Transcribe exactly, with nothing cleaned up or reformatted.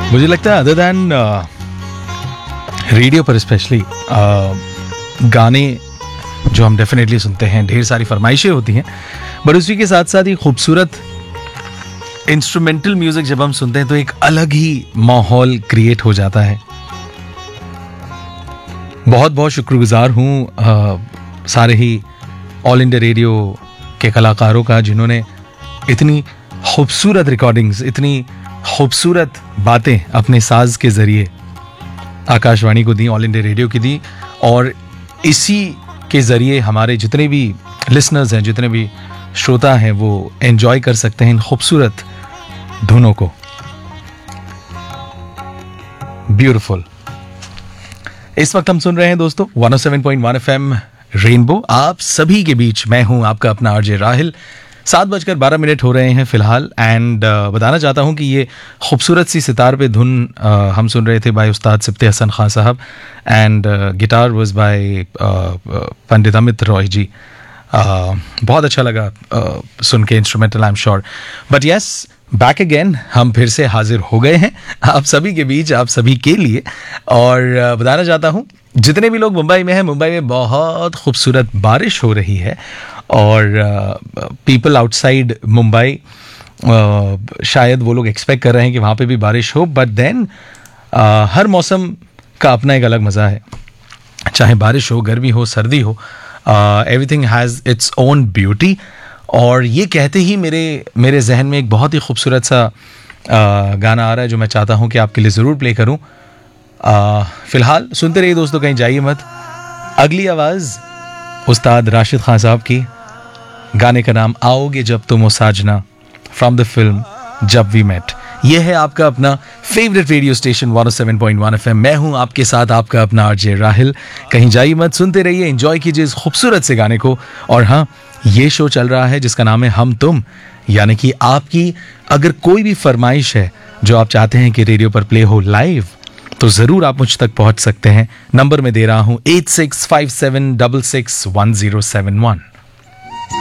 मुझे लगता है अदर दैन रेडियो पर स्पेशली गाने जो हम डेफिनेटली सुनते हैं, ढेर सारी फरमाइशें होती हैं, बट उसी के साथ साथ ही खूबसूरत इंस्ट्रूमेंटल म्यूजिक जब हम सुनते हैं तो एक अलग ही माहौल क्रिएट हो जाता है। बहुत बहुत शुक्रगुजार हूँ सारे ही ऑल इंडिया रेडियो के कलाकारों का, जिन्होंने इतनी खूबसूरत रिकॉर्डिंग्स, इतनी खूबसूरत बातें अपने साज के ज़रिए आकाशवाणी को दी, ऑल इंडिया रेडियो की दी, और इसी के ज़रिए हमारे जितने भी लिसनर्स हैं, जितने भी श्रोता हैं, वो एंजॉय कर सकते हैं इन खूबसूरत धुनों को। ब्यूटीफुल। इस वक्त हम सुन रहे हैं दोस्तों one O seven point one F M rainbow, आप सभी के बीच मैं हूं आपका अपना आरजे राहिल। सात बजकर बारह मिनट हो रहे हैं फिलहाल, एंड uh, बताना चाहता हूं कि ये खूबसूरत सी सितार पे धुन uh, हम सुन रहे थे बाय उस्ताद सिफ्ते हसन खान साहब, and guitar was by Pandit Amit Roy ji. uh, बहुत अच्छा लगा uh, सुन के instrumental, I am sure. But yes, back again, हम फिर से हाजिर हो गए हैं आप सभी के बीच, आप सभी के लिए। और uh, बताना चाहता हूं जितने भी लोग मुंबई में हैं, मुंबई में बहुत खूबसूरत बारिश हो रही है, और पीपल आउटसाइड मुंबई शायद वो लोग एक्सपेक्ट कर रहे हैं कि वहाँ पे भी बारिश हो, बट देन हर मौसम का अपना एक अलग मज़ा है। चाहे बारिश हो, गर्मी हो, सर्दी हो, everything has its own beauty. और ये कहते ही मेरे मेरे जहन में एक बहुत ही खूबसूरत सा uh, गाना आ रहा है जो मैं चाहता हूँ कि आपके लिए ज़रूर प्ले करूँ। फ़िलहाल सुनते रहिए दोस्तों, कहीं जाइए मत। अगली आवाज़ उस्ताद राशिद खान साहब की, गाने का नाम आओगे जब तुम हो साजना, फ्रॉम द फिल्म जब वी मेट। यह है आपका अपना favourite radio station one O seven point one F M. मैं हूं आपके साथ आपका अपना आरजे राहिल। कहीं जाइए मत, सुनते रहिए, एंजॉय कीजिए इस खूबसूरत से गाने को। और हाँ, ये शो चल रहा है जिसका नाम है हम तुम, यानी कि आपकी अगर कोई भी फरमाइश है जो आप चाहते हैं कि रेडियो पर प्ले हो लाइव, तो जरूर आप मुझ तक पहुंच सकते हैं। नंबर मैं दे रहा हूं eight six five seven double six one zero seven one.